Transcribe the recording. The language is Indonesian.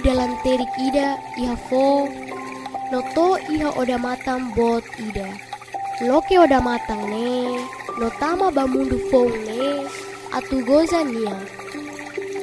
dalam terik ida iha fo noto iha oda matang bot ida. Loke oda matang ne notama bamundu fong ne atu goza nia.